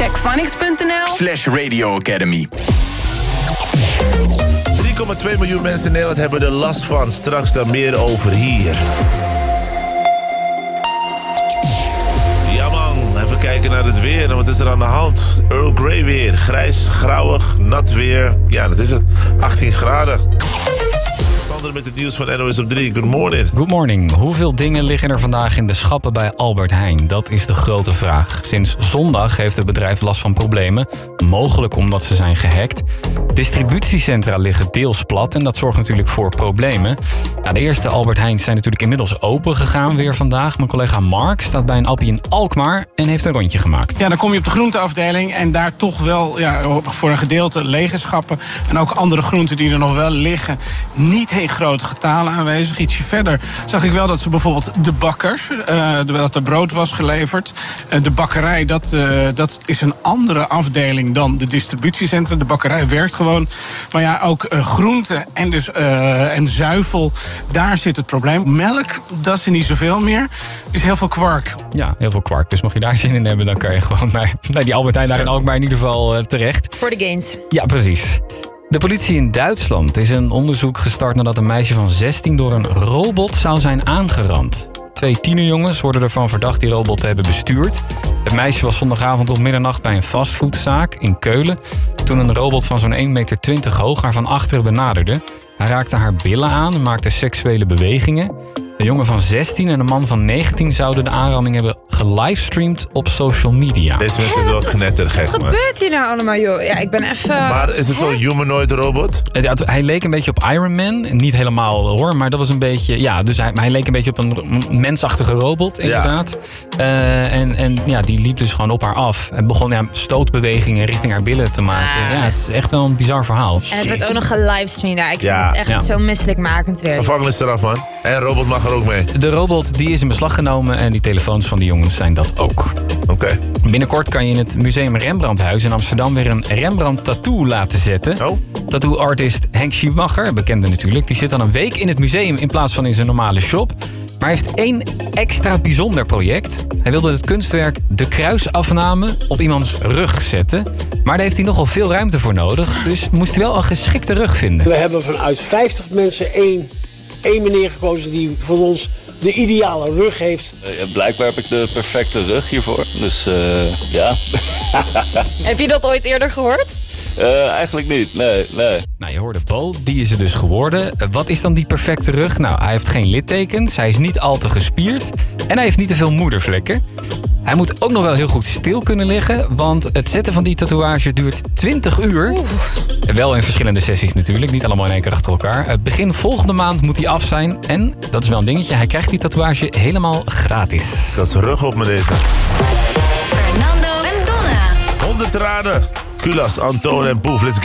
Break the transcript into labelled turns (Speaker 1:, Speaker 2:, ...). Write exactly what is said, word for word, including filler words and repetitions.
Speaker 1: Check phonics.nl
Speaker 2: slash Radio Academy.
Speaker 3: drie komma twee miljoen mensen in Nederland hebben er last van. Straks daar meer over hier. Ja man, even kijken naar het weer. Wat is er aan de hand? Earl Grey weer. Grijs, grauwig, nat weer. Ja, dat is het. achttien graden. Sander met het nieuws van N O S op drie. Good morning.
Speaker 4: Good morning. Hoeveel dingen liggen er vandaag in de schappen bij Albert Heijn? Dat is de grote vraag. Sinds zondag heeft het bedrijf last van problemen. Mogelijk omdat ze zijn gehackt. Distributiecentra liggen deels plat en dat zorgt natuurlijk voor problemen. Nou, de eerste Albert Heijns zijn natuurlijk inmiddels open gegaan weer vandaag. Mijn collega Mark staat bij een appie in Alkmaar en heeft een rondje gemaakt.
Speaker 5: Ja, dan kom je op de groenteafdeling en daar toch wel ja, voor een gedeelte lege schappen. En ook andere groenten die er nog wel liggen. Niet in grote getalen aanwezig. Ietsje verder zag ik wel dat ze bijvoorbeeld de bakkers, uh, dat er brood was geleverd. Uh, de bakkerij, dat, uh, dat is een andere afdeling dan de distributiecentra. De bakkerij werkt gewoon. Maar ja, ook uh, groenten en, dus, uh, en zuivel, daar zit het probleem. Melk, dat is er niet zoveel meer. Is heel veel kwark.
Speaker 4: Ja, heel veel kwark. Dus mocht je daar zin in hebben, dan kan je gewoon naar, naar die Albert Heijn daar in Alkmaar in ieder geval uh, terecht.
Speaker 6: Voor de gains.
Speaker 4: Ja, precies. De politie in Duitsland is een onderzoek gestart nadat een meisje van zestien door een robot zou zijn aangerand. Twee tienerjongens worden ervan verdacht die robot te hebben bestuurd. Het meisje was zondagavond om middernacht bij een fastfoodzaak in Keulen toen een robot van zo'n één komma twintig meter hoog haar van achteren benaderde. Hij raakte haar billen aan en maakte seksuele bewegingen. Een jongen van zestien en een man van negentien zouden de aanranding hebben gelivestreamd op social media.
Speaker 3: Deze mensen zijn wel knettergek, man.
Speaker 6: Wat gebeurt hier nou allemaal, joh? Ja, ik ben even...
Speaker 3: Maar is het zo'n humanoid robot?
Speaker 4: Ja, hij leek een beetje op Iron Man. Niet helemaal hoor, maar dat was een beetje... Ja, dus hij, hij leek een beetje op een mensachtige robot, inderdaad. Ja. Uh, en en ja, die liep dus gewoon op haar af. En begon ja, stootbewegingen richting haar billen te maken. Ah. Ja, het is echt wel een bizar verhaal.
Speaker 6: En het werd ook nog gelivestreamd. Ja, ik vind
Speaker 3: ja.
Speaker 6: het echt ja. zo misselijkmakend weer.
Speaker 3: Gevangenis eraf, man. En robot mag er ook mee.
Speaker 4: De robot die is in beslag genomen en die telefoons van die jongens zijn dat ook.
Speaker 3: Oké. Okay.
Speaker 4: Binnenkort kan je in het Museum Rembrandthuis in Amsterdam weer een Rembrandt-tattoo laten zetten.
Speaker 3: Oh.
Speaker 4: Tattoo-artist Henk Schumacher, bekende natuurlijk, die zit dan een week in het museum in plaats van in zijn normale shop. Maar hij heeft één extra bijzonder project. Hij wilde het kunstwerk De Kruisafname op iemands rug zetten. Maar daar heeft hij nogal veel ruimte voor nodig. Dus moest hij wel een geschikte rug vinden.
Speaker 7: We hebben vanuit vijftig mensen één, één meneer gekozen die voor ons de ideale rug heeft.
Speaker 8: Uh, blijkbaar heb ik de perfecte rug hiervoor. Dus uh, ja.
Speaker 6: Heb je dat ooit eerder gehoord?
Speaker 8: Uh, eigenlijk niet, nee, nee.
Speaker 4: Nou, je hoorde Bo, die is er dus geworden. Uh, wat is dan die perfecte rug? Nou, hij heeft geen littekens, hij is niet al te gespierd en hij heeft niet te veel moedervlekken. Hij moet ook nog wel heel goed stil kunnen liggen, want het zetten van die tatoeage duurt twintig uur. Oeh. Wel in verschillende sessies natuurlijk, niet allemaal in één keer achter elkaar. Uh, begin volgende maand moet hij af zijn en, dat is wel een dingetje, hij krijgt die tatoeage helemaal gratis.
Speaker 3: Dat is rug op met deze.
Speaker 1: Fernando en Donna.
Speaker 3: honderd tranen. Kulas, Anton en Poef, let's